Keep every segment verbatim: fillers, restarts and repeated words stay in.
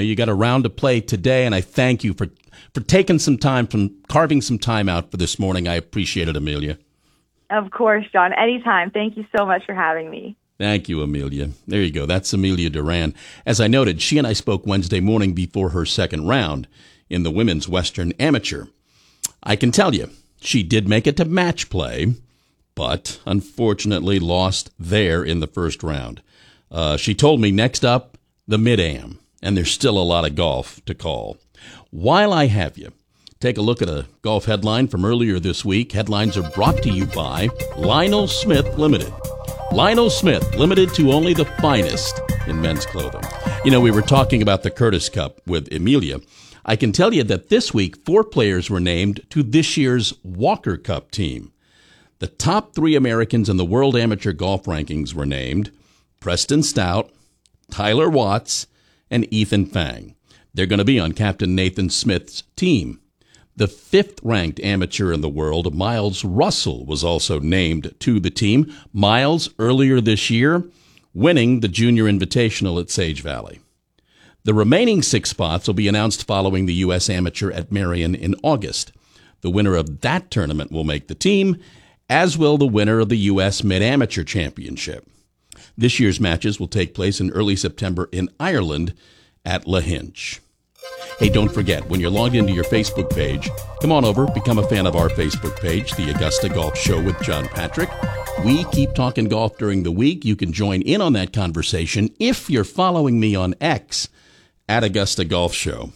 you got a round to play today, and I thank you for, for taking some time, from carving some time out for this morning. I appreciate it, Amelia. Of course, John. Anytime. Thank you so much for having me. Thank you, Amelia. There you go. That's Amelia Duran. As I noted, she and I spoke Wednesday morning before her second round in the Women's Western Amateur. I can tell you, she did make it to match play, but unfortunately lost there in the first round. Uh, she told me next up, the Mid-Am, and there's still a lot of golf to call. While I have you, take a look at a golf headline from earlier this week. Headlines are brought to you by Lionel Smith Limited. Lionel Smith, limited to only the finest in men's clothing. You know, we were talking about the Curtis Cup with Amelia. I can tell you that this week, four players were named to this year's Walker Cup team. The top three Americans in the World Amateur Golf Rankings were named: Preston Stout, Tyler Watts, and Ethan Fang. They're going to be on Captain Nathan Smith's team. The fifth-ranked amateur in the world, Miles Russell, was also named to the team. Miles, earlier this year, winning the Junior Invitational at Sage Valley. The remaining six spots will be announced following the U S Amateur at Marion in August. The winner of that tournament will make the team, as will the winner of the U S Mid-Amateur Championship. This year's matches will take place in early September in Ireland at Lahinch. Hey, don't forget, when you're logged into your Facebook page, come on over, become a fan of our Facebook page, The Augusta Golf Show with John Patrick. We keep talking golf during the week. You can join in on that conversation if you're following me on X at Augusta Golf Show.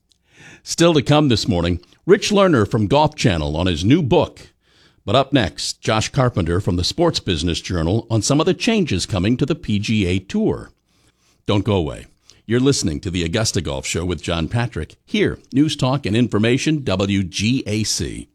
Still to come this morning, Rich Lerner from Golf Channel on his new book. But up next, Josh Carpenter from the Sports Business Journal on some of the changes coming to the P G A Tour. Don't go away. You're listening to the Augusta Golf Show with John Patrick. Here, News Talk and Information, W G A C.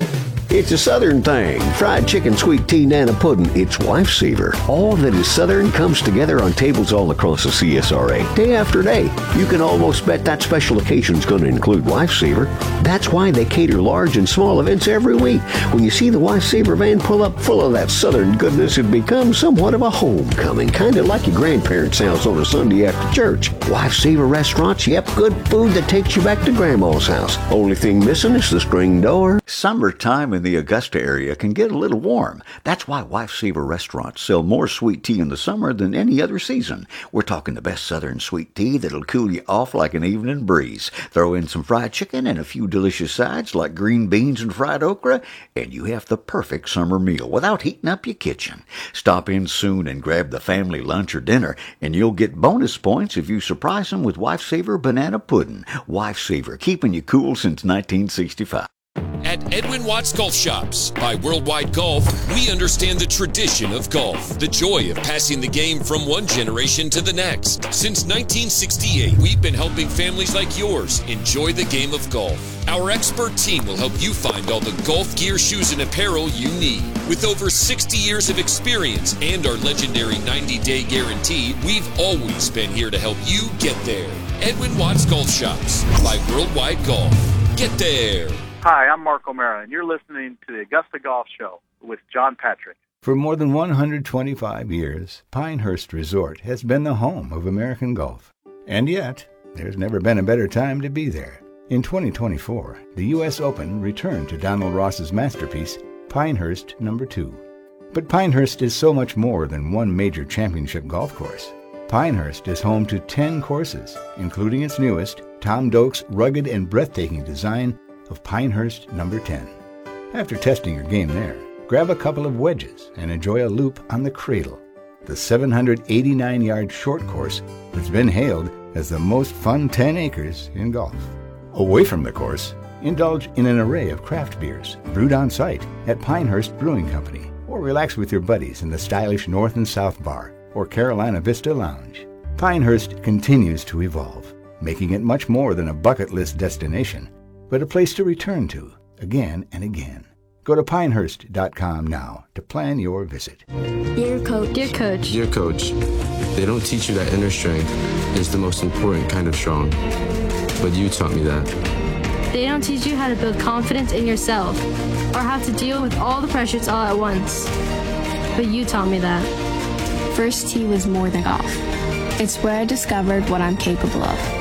It's a Southern thing. Fried chicken, sweet tea, nana pudding. It's Lifesaver. All that is Southern comes together on tables all across the C S R A. Day after day. You can almost bet that special occasion's going to include Lifesaver. That's why they cater large and small events every week. When you see the Lifesaver van pull up full of that Southern goodness, it becomes somewhat of a homecoming. Kind of like your grandparents' house on a Sunday after church. Lifesaver restaurants, yep, good food that takes you back to Grandma's house. Only thing missing is the screen door. Summertime in the Augusta area can get a little warm. That's why Lifesaver restaurants sell more sweet tea in the summer than any other season. We're talking the best Southern sweet tea that'll cool you off like an evening breeze. Throw in some fried chicken and a few delicious sides like green beans and fried okra, and you have the perfect summer meal without heating up your kitchen. Stop in soon and grab the family lunch or dinner, and you'll get bonus points if you surprise them with Lifesaver banana pudding. Lifesaver, keeping you cool since nineteen sixty-five. At Edwin Watts Golf Shops by Worldwide Golf, we understand the tradition of golf, the joy of passing the game from one generation to the next. Since nineteen sixty-eight, we've been helping families like yours enjoy the game of golf. Our expert team will help you find all the golf gear, shoes, and apparel you need. With over sixty years of experience and our legendary ninety-day guarantee, we've always been here to help you get there. Edwin Watts Golf Shops by Worldwide Golf. Get there. Hi, I'm Mark O'Mara, and you're listening to the Augusta Golf Show with John Patrick. For more than one hundred twenty-five years, Pinehurst Resort has been the home of American golf. And yet, there's never been a better time to be there. In twenty twenty-four, the U S Open returned to Donald Ross's masterpiece, Pinehurst Number two. But Pinehurst is so much more than one major championship golf course. Pinehurst is home to ten courses, including its newest, Tom Doak's rugged and breathtaking design of Pinehurst Number ten. After testing your game there, grab a couple of wedges and enjoy a loop on the Cradle, the seven hundred eighty-nine yard short course that's been hailed as the most fun ten acres in golf. Away from the course, indulge in an array of craft beers brewed on site at Pinehurst Brewing Company, or relax with your buddies in the stylish North and South Bar or Carolina Vista Lounge. Pinehurst continues to evolve, making it much more than a bucket list destination, but a place to return to again and again. Go to pinehurst dot com now to plan your visit. Dear Coach. Dear Coach. Dear Coach, they don't teach you that inner strength is the most important kind of strong. But you taught me that. They don't teach you how to build confidence in yourself or how to deal with all the pressures all at once. But you taught me that. First tee was more than golf. It's where I discovered what I'm capable of.